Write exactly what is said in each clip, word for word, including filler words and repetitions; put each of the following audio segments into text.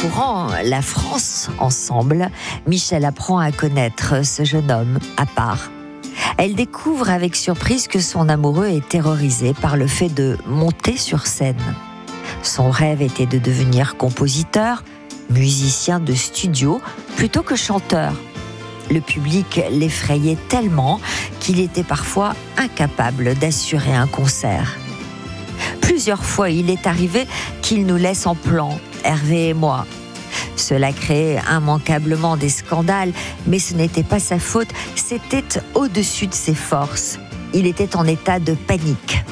Parcourant la France ensemble, Michel apprend à connaître ce jeune homme à part. Elle découvre avec surprise que son amoureux est terrorisé par le fait de monter sur scène. Son rêve était de devenir compositeur, musicien de studio, plutôt que chanteur. Le public l'effrayait tellement qu'il était parfois incapable d'assurer un concert. Plusieurs fois, il est arrivé qu'il nous laisse en plan, Hervé et moi. Cela créait immanquablement des scandales, mais ce n'était pas sa faute, c'était au-dessus de ses forces. Il était en état de panique.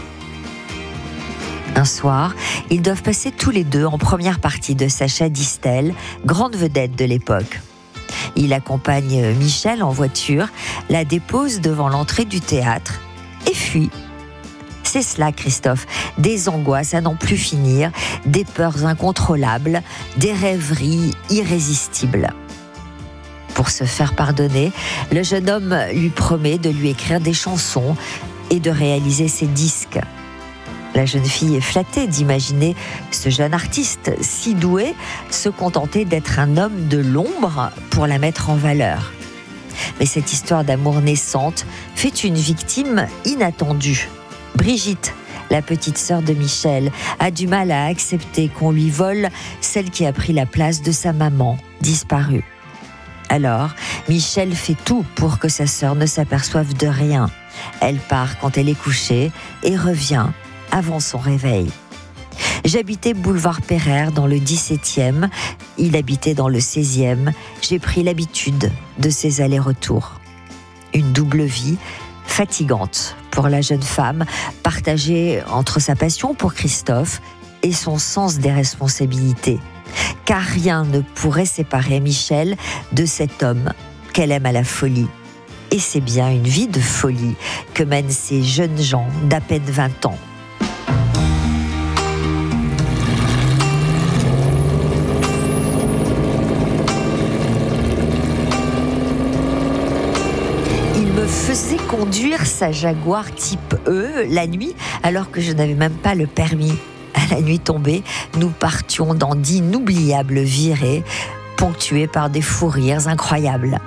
Un soir, ils doivent passer tous les deux en première partie de Sacha Distel, grande vedette de l'époque. Il accompagne Michel en voiture, la dépose devant l'entrée du théâtre et fuit. C'est cela, Christophe, des angoisses à n'en plus finir, des peurs incontrôlables, des rêveries irrésistibles. Pour se faire pardonner, le jeune homme lui promet de lui écrire des chansons et de réaliser ses disques. La jeune fille est flattée d'imaginer ce jeune artiste si doué se contenter d'être un homme de l'ombre pour la mettre en valeur. Mais cette histoire d'amour naissante fait une victime inattendue. Brigitte, la petite sœur de Michel, a du mal à accepter qu'on lui vole celle qui a pris la place de sa maman, disparue. Alors, Michel fait tout pour que sa sœur ne s'aperçoive de rien. Elle part quand elle est couchée et revient avant son réveil. J'habitais boulevard Pereire dans le dix-septième, il habitait dans le seizième. J'ai pris l'habitude de ces allers-retours. Une double vie fatigante pour la jeune femme, partagée entre sa passion pour Christophe et son sens des responsabilités. Car rien ne pourrait séparer Michel de cet homme qu'elle aime à la folie. Et c'est bien une vie de folie que mènent ces jeunes gens d'à peine vingt ans. Faisait conduire sa Jaguar type E la nuit alors que je n'avais même pas le permis. À la nuit tombée, nous partions dans d'inoubliables virées ponctuées par des fous rires incroyables.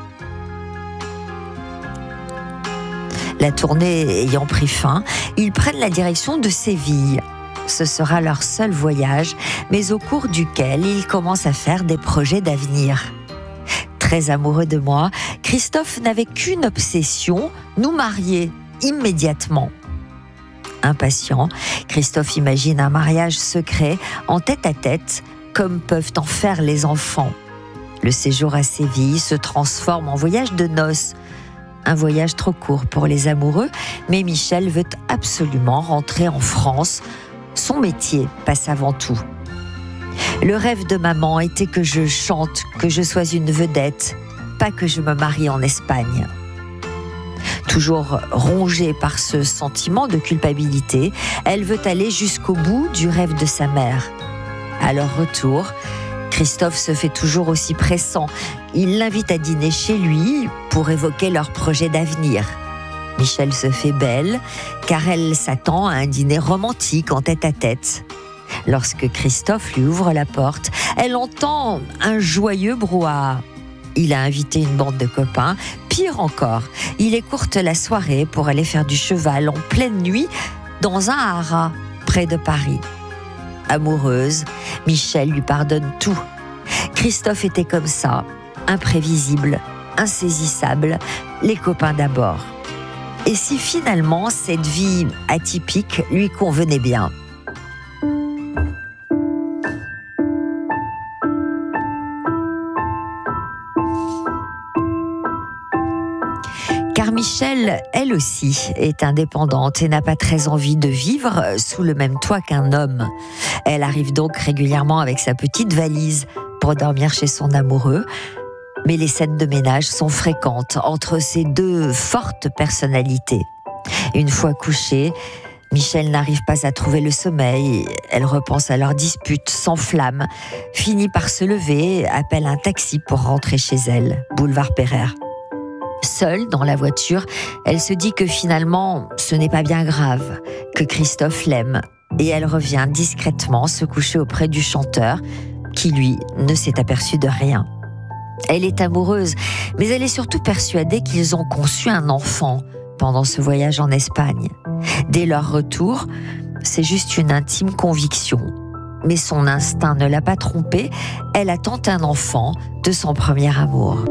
La tournée ayant pris fin, ils prennent la direction de Séville. Ce sera leur seul voyage, mais au cours duquel ils commencent à faire des projets d'avenir. Très amoureux de moi, Christophe n'avait qu'une obsession, nous marier immédiatement. Impatient, Christophe imagine un mariage secret en tête-à-tête, comme peuvent en faire les enfants. Le séjour à Séville se transforme en voyage de noces. Un voyage trop court pour les amoureux, mais Michel veut absolument rentrer en France. Son métier passe avant tout. Le rêve de maman était que je chante, que je sois une vedette, pas que je me marie en Espagne. Toujours rongée par ce sentiment de culpabilité, elle veut aller jusqu'au bout du rêve de sa mère. À leur retour, Christophe se fait toujours aussi pressant. Il l'invite à dîner chez lui pour évoquer leur projet d'avenir. Michel se fait belle, car elle s'attend à un dîner romantique en tête-à-tête. Lorsque Christophe lui ouvre la porte, elle entend un joyeux brouhaha. Il a invité une bande de copains. Pire encore, il écourte la soirée pour aller faire du cheval en pleine nuit dans un haras près de Paris. Amoureuse, Michel lui pardonne tout. Christophe était comme ça, imprévisible, insaisissable, les copains d'abord. Et si finalement cette vie atypique lui convenait bien ? Car Michel, elle aussi, est indépendante et n'a pas très envie de vivre sous le même toit qu'un homme. Elle arrive donc régulièrement avec sa petite valise pour dormir chez son amoureux. Mais les scènes de ménage sont fréquentes entre ces deux fortes personnalités. Une fois couchée, Michel n'arrive pas à trouver le sommeil. Elle repense à leur dispute, s'enflamme, finit par se lever, appelle un taxi pour rentrer chez elle, boulevard Pereire. Seule dans la voiture, elle se dit que finalement, ce n'est pas bien grave, que Christophe l'aime. Et elle revient discrètement se coucher auprès du chanteur, qui lui ne s'est aperçu de rien. Elle est amoureuse, mais elle est surtout persuadée qu'ils ont conçu un enfant pendant ce voyage en Espagne. Dès leur retour, c'est juste une intime conviction. Mais son instinct ne l'a pas trompée, elle attend un enfant de son premier amour.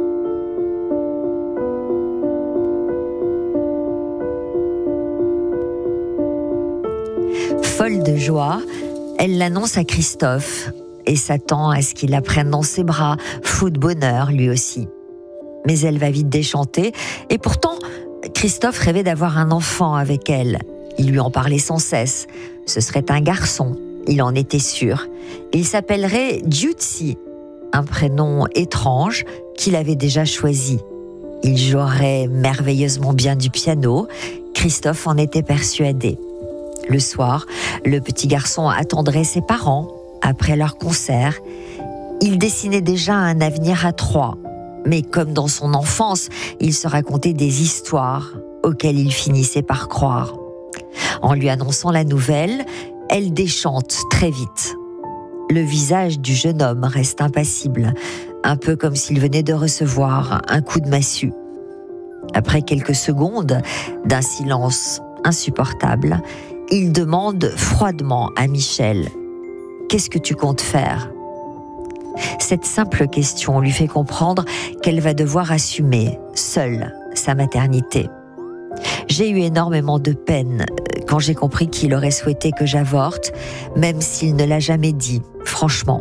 Folle de joie, elle l'annonce à Christophe et s'attend à ce qu'il la prenne dans ses bras, fou de bonheur lui aussi. Mais elle va vite déchanter et pourtant, Christophe rêvait d'avoir un enfant avec elle. Il lui en parlait sans cesse. Ce serait un garçon, il en était sûr. Il s'appellerait Giudice, un prénom étrange qu'il avait déjà choisi. Il jouerait merveilleusement bien du piano. Christophe en était persuadé. Le soir, le petit garçon attendrait ses parents après leur concert. Il dessinait déjà un avenir à trois. Mais comme dans son enfance, il se racontait des histoires auxquelles il finissait par croire. En lui annonçant la nouvelle, elle déchante très vite. Le visage du jeune homme reste impassible, un peu comme s'il venait de recevoir un coup de massue. Après quelques secondes d'un silence insupportable, il demande froidement à Michel « Qu'est-ce que tu comptes faire ?» Cette simple question lui fait comprendre qu'elle va devoir assumer, seule, sa maternité. J'ai eu énormément de peine quand j'ai compris qu'il aurait souhaité que j'avorte, même s'il ne l'a jamais dit, franchement.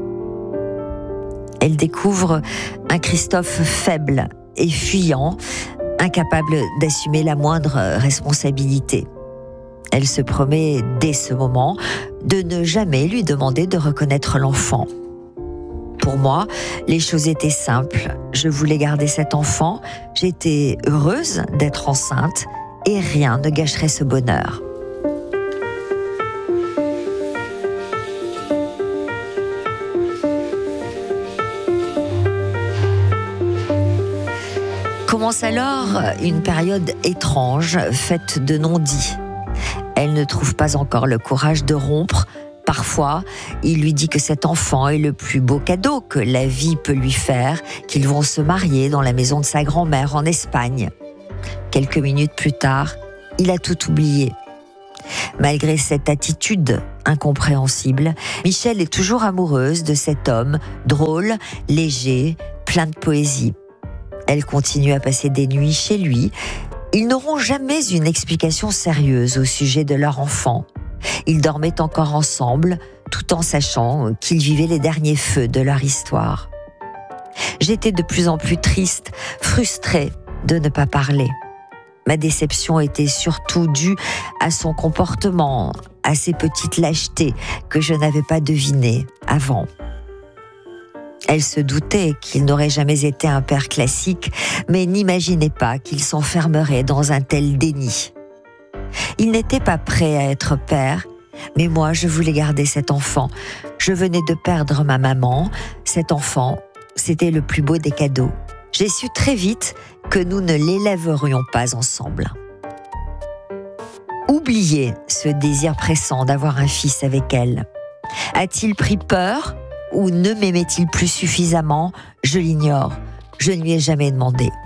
Elle découvre un Christophe faible et fuyant, incapable d'assumer la moindre responsabilité. Elle se promet dès ce moment de ne jamais lui demander de reconnaître l'enfant. Pour moi, les choses étaient simples. Je voulais garder cet enfant, j'étais heureuse d'être enceinte et rien ne gâcherait ce bonheur. Commence alors une période étrange, faite de non-dits. Elle ne trouve pas encore le courage de rompre. Parfois, il lui dit que cet enfant est le plus beau cadeau que la vie peut lui faire, qu'ils vont se marier dans la maison de sa grand-mère en Espagne. Quelques minutes plus tard, il a tout oublié. Malgré cette attitude incompréhensible, Michel est toujours amoureuse de cet homme, drôle, léger, plein de poésie. Elle continue à passer des nuits chez lui. Ils n'auront jamais une explication sérieuse au sujet de leur enfant. Ils dormaient encore ensemble, tout en sachant qu'ils vivaient les derniers feux de leur histoire. J'étais de plus en plus triste, frustrée de ne pas parler. Ma déception était surtout due à son comportement, à ses petites lâchetés que je n'avais pas devinées avant. Elle se doutait qu'il n'aurait jamais été un père classique, mais n'imaginait pas qu'il s'enfermerait dans un tel déni. Il n'était pas prêt à être père, mais moi je voulais garder cet enfant. Je venais de perdre ma maman. Cet enfant, c'était le plus beau des cadeaux. J'ai su très vite que nous ne l'élèverions pas ensemble. Oubliez ce désir pressant d'avoir un fils avec elle. A-t-il pris peur ou ne m'aimait-il plus suffisamment? Je l'ignore. Je ne lui ai jamais demandé.